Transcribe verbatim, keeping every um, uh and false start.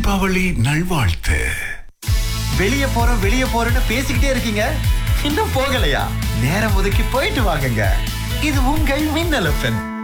தீபாவளி நல்வாழ்த்து. வெளியே போறோம் வெளியே போறோம்னு பேசிக்கிட்டே இருக்கீங்க, இன்னும் போகலையா? நேரம் ஒதுக்கி போயிட்டு வாங்குங்க. இது உங்கள் மின்னல் எஃப் எம்.